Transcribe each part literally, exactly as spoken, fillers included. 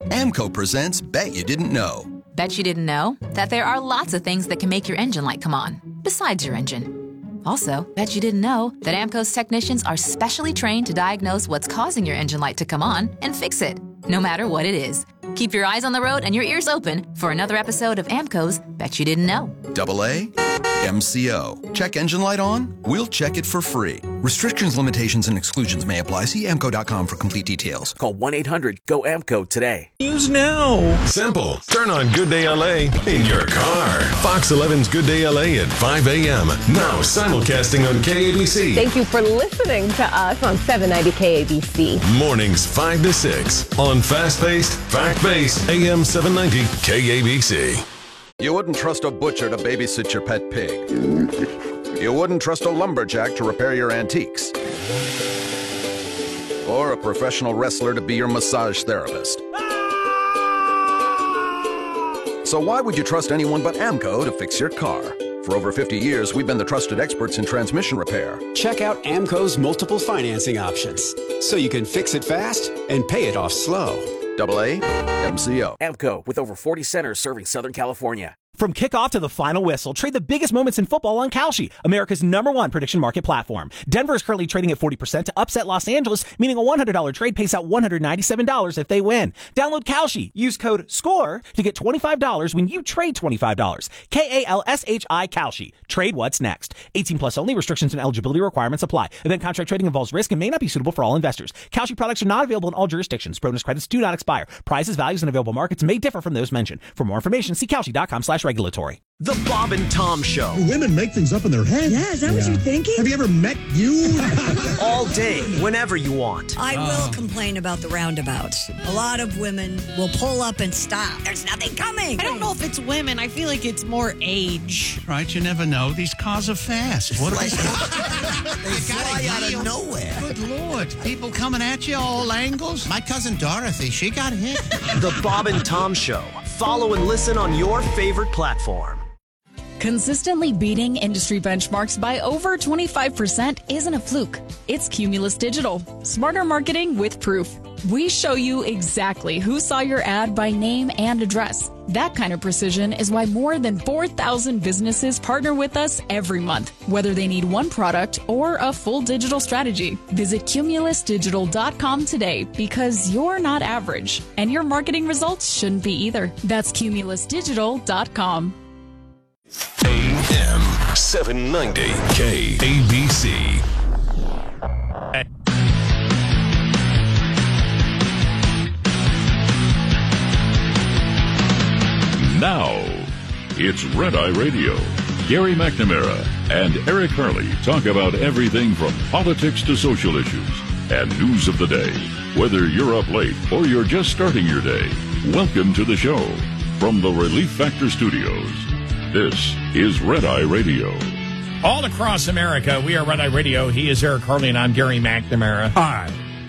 AMCO presents Bet You Didn't Know. Bet you didn't know that there are lots of things that can make your engine light come on, besides your engine. Also, bet you didn't know that AMCO's technicians are specially trained to diagnose what's causing your engine light to come on and fix it, no matter what it is. Keep your eyes on the road and your ears open for another episode of AMCO's Bet You Didn't Know. Double A, M C O. Check engine light on? We'll check it for free. Restrictions, limitations, and exclusions may apply. See amco dot com for complete details. Call one eight hundred G O A M C O today. News now. Simple. Turn on Good Day L A in your car. Fox eleven's Good Day L A at five a.m. Now simulcasting on K A B C. Thank you for listening to us on seven ninety K A B C. Mornings five to six on fast-paced, fact-based A M seven ninety K A B C. You wouldn't trust a butcher to babysit your pet pig. You wouldn't trust a lumberjack to repair your antiques. Or a professional wrestler to be your massage therapist. So why would you trust anyone but AMCO to fix your car? For over fifty years, we've been the trusted experts in transmission repair. Check out AMCO's multiple financing options, so you can fix it fast and pay it off slow. Double A, M C O. AMCO, with over forty centers serving Southern California. From kickoff to the final whistle, trade the biggest moments in football on Kalshi, America's number one prediction market platform. Denver is currently trading at forty percent to upset Los Angeles, meaning a one hundred dollars trade pays out one hundred ninety-seven dollars if they win. Download Kalshi. Use code SCORE to get twenty-five dollars when you trade twenty-five dollars. K A L S H I Kalshi. Trade what's next. eighteen plus only. Restrictions and eligibility requirements apply. Event contract trading involves risk and may not be suitable for all investors. Kalshi products are not available in all jurisdictions. Bonus credits do not expire. Prizes, values, and available markets may differ from those mentioned. For more information, see Kalshi dot com slash regulatory. The Bob and Tom Show. Women make things up in their head. Yeah, is that yeah. what you're thinking? Have you ever met you? All day, whenever you want. I will uh. complain about the roundabouts. A lot of women will pull up and stop. There's nothing coming. I don't know if it's women. I feel like it's more age. Right, you never know. These cars are fast. What like, they fly out of nowhere. Good Lord. People coming at you all angles. My cousin Dorothy, she got hit. The Bob and Tom Show. Follow and listen on your favorite platform. Consistently beating industry benchmarks by over twenty-five percent isn't a fluke. It's Cumulus Digital. Smarter marketing with proof. We show you exactly who saw your ad by name and address. That kind of precision is why more than four thousand businesses partner with us every month, whether they need one product or a full digital strategy. Visit cumulus digital dot com today because you're not average, and your marketing results shouldn't be either. That's cumulus digital dot com. A M seven ninety K A B C. Now, it's Red Eye Radio. Gary McNamara and Eric Hurley talk about everything from politics to social issues and news of the day. Whether you're up late or you're just starting your day, welcome to the show. From the Relief Factor Studios, this is Red Eye Radio. All across America, we are Red Eye Radio. He is Eric Harley, and I'm Gary McNamara. Hi.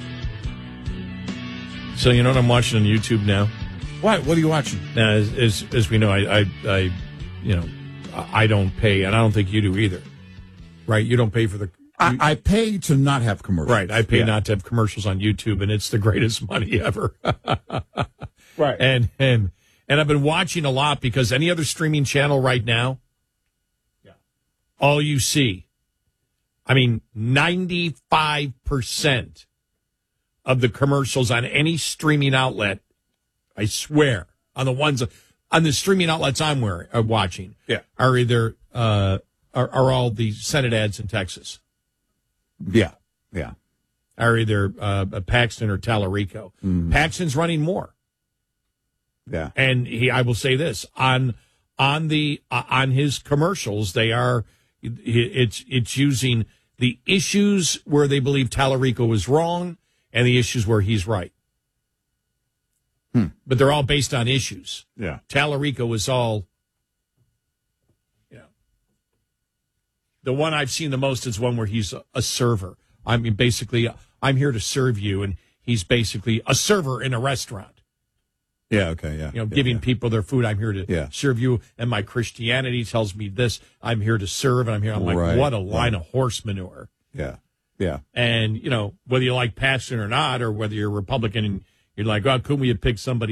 So you know what I'm watching on YouTube now? What? What are you watching? Uh, as, as, as we know, I, I, I, you know, I don't pay, and I don't think you do either. Right? You don't pay for the... I, I pay to not have commercials. Right. I pay yeah. not to have commercials on YouTube, and it's the greatest money ever. Right. And and... And I've been watching a lot because any other streaming channel right now, yeah. all you see, I mean, ninety-five percent of the commercials on any streaming outlet, I swear, on the ones, on the streaming outlets I'm wearing, uh, watching, yeah. are either, uh, are, are all the Senate ads in Texas. Yeah, yeah. Are either uh, Paxton or Tallarico. Mm. Paxton's running more. Yeah, and he, I will say this on on the uh, on his commercials, they are it's it's using the issues where they believe Tallarico is wrong and the issues where he's right. Hmm. But they're all based on issues. Yeah, Tallarico is all. You know, the one I've seen the most is one where he's a, a server. I mean, basically, I'm here to serve you, and he's basically a server in a restaurant. Yeah, okay, yeah. You know, yeah, giving yeah. people their food. I'm here to yeah. serve you, and my Christianity tells me this. I'm here to serve, and I'm here. I'm like, right, what a line right. of horse manure. Yeah, yeah. And, you know, whether you like Paxton or not, or whether you're a Republican and you're like, oh, couldn't we have picked somebody